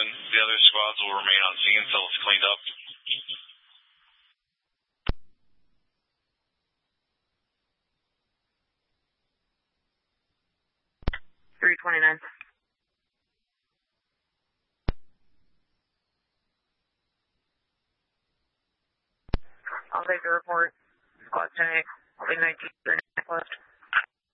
then the other squads will remain on scene until it's cleaned up. 329. I'll take the report. Squad 10-8. I'll be 19 left.